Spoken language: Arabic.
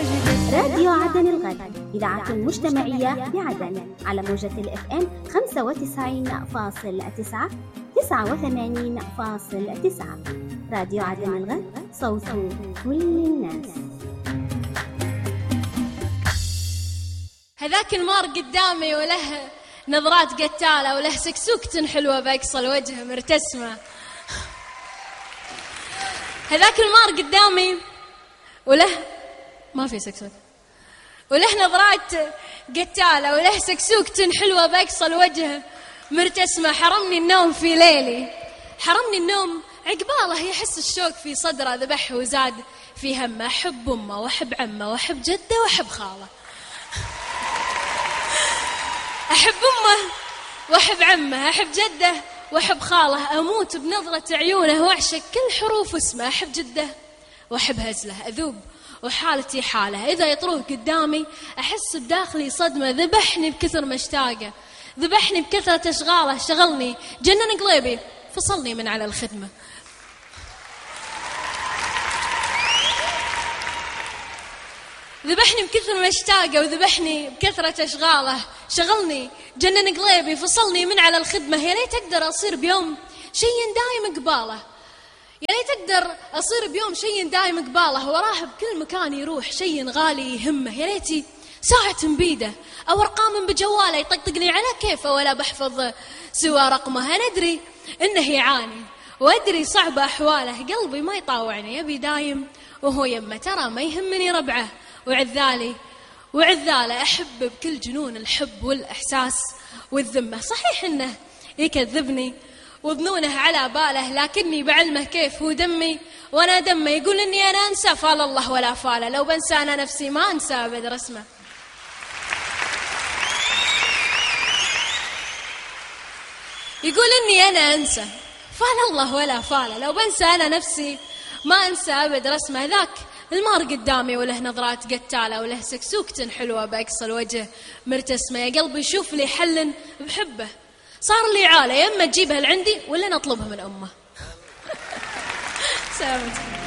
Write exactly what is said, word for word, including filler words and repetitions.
وجدت. راديو عدن الغد، إذاعة مجتمعية بعدن، على موجة الإف إم خمسة وتسعين فاصل تسعة تسعة وثمانين فاصل تسعة. راديو عدن الغد، صوت كل الناس. هذاك المار قدامي وله نظرات قتالة وله سكسوكة حلوة بأقصى الوجه مرتسمة. هذاك المار قدامي وله ما في سكسوكة وله نظرات قتالة وله سكسوكة حلوة بأقصى الوجه مرتسمة. حرمني النوم في ليلي، حرمني النوم عقباله يحس الشوق في صدره ذبح وزاد في همه. أحب أمه وأحب عمه وأحب جده وأحب خاله. أحب أمه وأحب عمه، أحب جده وأحب خاله. أموت بنظرة عيونه وأعشق كل حروف اسمه. أحب جده وأحب هزله، أذوب وحالتي حاله. إذا يطروه قدامي أحس بداخلي صدمة. ذبحني بكثر مشتاقه، ذبحني بكثرة أشغاله. شغلني جنن قلبي، فصلني من على الخدمة. ذبحني بكثر مشتاقه وذبحني بكثرة أشغاله. شغلني جنن قلبي، فصلني من على الخدمة. يا ليت أقدر أصير بيوم شيء دايم قباله، يا ليت أقدر أصير بيوم شيء دايم قباله. وراه بكل مكان يروح شيء غالي يهمه. يا ليتي ساعة بيده أو أرقام بجواله يطقطق لي على كيفه ولا بحفظ سوى رقمه. أنا أدري إنه يعاني وأدري صعب أحواله. قلبي ما يطاوعني، يبي دايم وهو يمه. ترى ما يهمني ربعه وعذالي وعذاله. أحب بكل جنون الحب والإحساس والذمة. صحيح إنه يكذبني وظنونه على باله، لكني بعلمه كيف هو دمي وأنا دمه. يقول إني أنا أنسى، فال الله ولا فاله. لو بنسى أنا نفسي ما أنسى أبد رسمه. يقول إني أنا أنسى، فال الله ولا فاله. لو بنسى أنا نفسي ما أنسى أبد رسمه. ذاك المار قدامي وله نظرات قتالة وله سكسوكة حلوة بأقصى الوجه مرتسمة. يا قلبي شوف لي حل بحبه، صار لي عالة. يا إما تجيبها لعندي ولا نطلبها من أمه. سلامتك.